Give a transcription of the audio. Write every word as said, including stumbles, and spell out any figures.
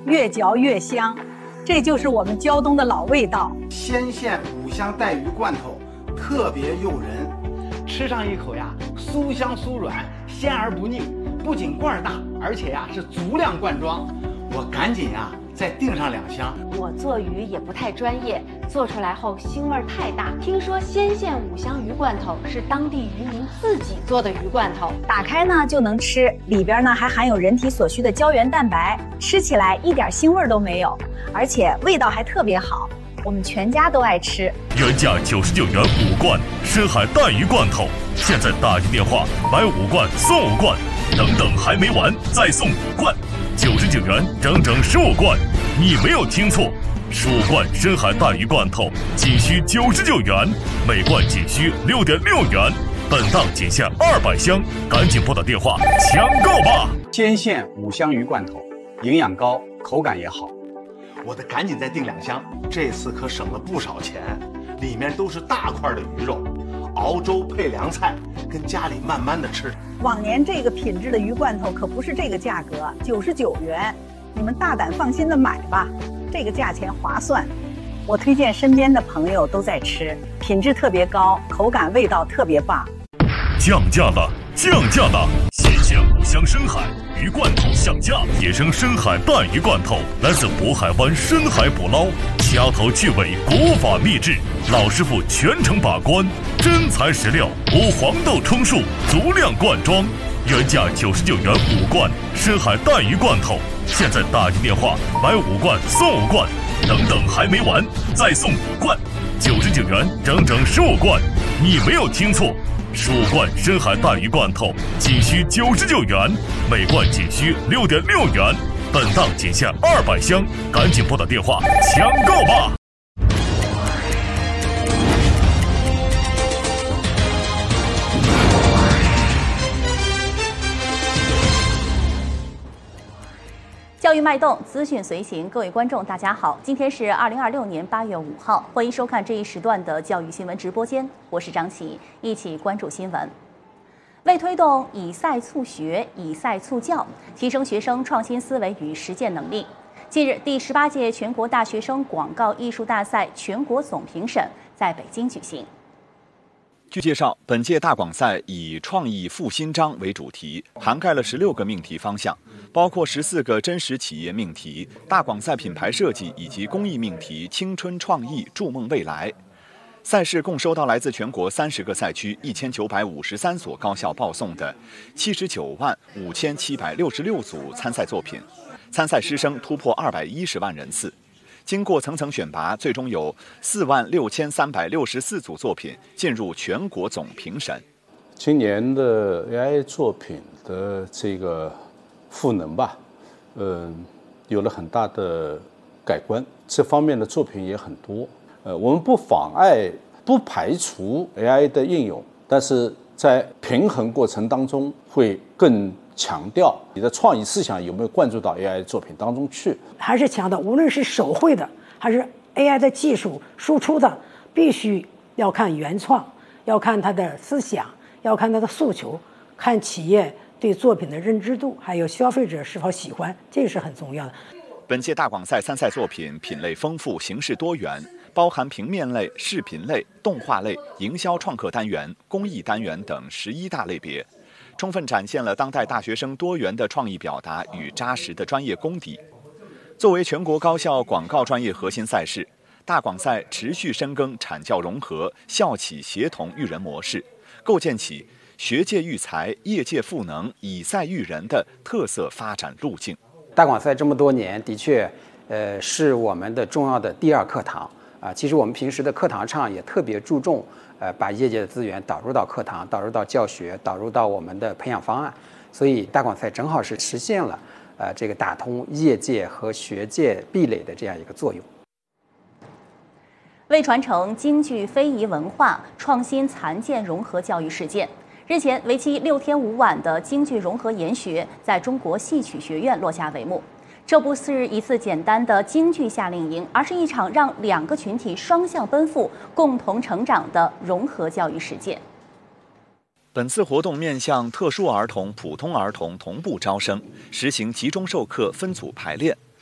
越嚼越香，这就是我们胶东的老味道。 鲜馅五香带鱼罐头特别诱人，吃上一口呀，酥香酥软，鲜而不腻。不仅罐大，而且呀是足量罐装。我赶紧呀再订上两箱。 我做鱼也不太专业，做出来后腥味太大。听说鲜馅五香鱼罐头是当地渔民自己做的鱼罐头， 打开呢就能吃，里边呢还含有人体所需的胶原蛋白，吃起来一点腥味都没有，而且味道还特别好，我们全家都爱吃。 原价九十九元五罐深海带鱼罐头，现在打一电话买五罐送五罐，等等还没完，再送五罐。九十九元整整十五罐，你没有听错，十五罐深海带鱼罐头仅需九十九元，每罐仅需六点六元，本档仅限二百箱，赶紧拨打电话抢购吧！ 鲜馅五香鱼罐头，营养高，口感也好。 我得赶紧再订两箱，这次可省了不少钱，里面都是大块的鱼肉，熬粥配凉菜，跟家里慢慢的吃。 往年这个品质的鱼罐头可不是这个价格，九十九元，你们大胆放心的买吧，这个价钱划算。我推荐身边的朋友都在吃，品质特别高，口感味道特别棒。 降价了，降价了！鲜鲜五香深海鱼罐头降价，野生深海带鱼罐头来自渤海湾深海捕捞，掐头去尾，国法秘制，老师傅全程把关，真材实料，无黄豆充数，足量罐装，原价九十九元五罐深海带鱼罐头，现在打一电话买五罐送五罐，等等还没完，再送五罐，九十九元整整十五罐，你没有听错。十五罐深海带鱼罐头仅需九十九元，每罐仅需六点六元，本档仅限二百箱，赶紧拨打电话抢购吧！ 教育脉动，资讯随行，各位观众，大家好，今天是二零二六年八月五号，欢迎收看这一时段的教育新闻直播间，我是张琪，一起关注新闻。为推动以赛促学、以赛促教，提升学生创新思维与实践能力，近日，第十八届全国大学生广告艺术大赛全国总评审在北京举行。 据介绍，本届大广赛以创意复兴章为主题，涵盖了十六个命题方向，包括十四个真实企业命题、大广赛品牌设计以及公益命题青春创意筑梦未来。赛事共收到来自全国三十个赛区一千九百五十三所高校报送的七十九万五千七百六十六组参赛作品，参赛师生突破二百一十万人次。经过层层选拔，最终有四万六千三百六十四组作品进入全国总评审。 今年的 A I 作品的这个赋能吧，呃，有了很大的改观，这方面的作品也很多。呃，我们不妨碍、不排除 A I 的应用，但是在平衡过程当中会更强调你的创意思想有没有灌注到 A I 作品当中去， 还是强调无论是手绘的还是 A I 的技术输出的，必须要看原创，要看它的思想，要看它的诉求，看企业对作品的认知度，还有消费者是否喜欢，这个是很重要的。 本届大广赛参赛作品品类丰富，形式多元，包含平面类、视频类、动画类、营销创客单元、公益单元等十一大类别，充分展现了当代大学生多元的创意表达与扎实的专业功底。作为全国高校广告专业核心赛事，大广赛持续深耕产教融合、校企协同育人模式，构建起学界育才、业界赋能、以赛育人的特色发展路径。 大广赛这么多年，的确，呃，是我们的重要的第二课堂啊。其实我们平时的课堂上也特别注重，呃，把业界的资源导入到课堂，导入到教学，导入到我们的培养方案。所以大广赛正好是实现了，呃，这个打通业界和学界壁垒的这样一个作用。 为传承京剧非遗文化，创新残健融合教育实践。日前，为期六天五晚的京剧融合研学在中国戏曲学院落下帷幕。这不是一次简单的京剧夏令营，而是一场让两个群体双向奔赴、共同成长的融合教育实践。 本次活动面向特殊儿童、普通儿童同步招生，实行集中授课、分组排练，